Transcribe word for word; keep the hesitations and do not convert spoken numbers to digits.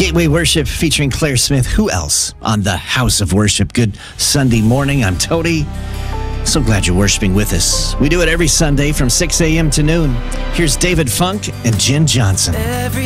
Gateway Worship featuring Claire Smith. Who else on the House of Worship? Good Sunday morning. I'm Tony. So glad you're worshiping with us. We do it every Sunday from six a.m. to noon. Here's David Funk and Jen Johnson.